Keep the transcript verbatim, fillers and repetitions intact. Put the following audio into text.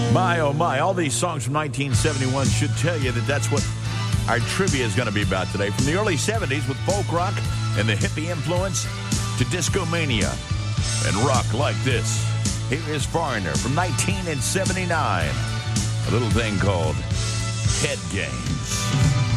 My, oh my, all these songs from nineteen seventy-one should tell you that that's what our trivia is going to be about today. From the early seventies with folk rock and the hippie influence to disco mania and rock like this. Here is Foreigner from nineteen seventy-nine. A little thing called Head Games.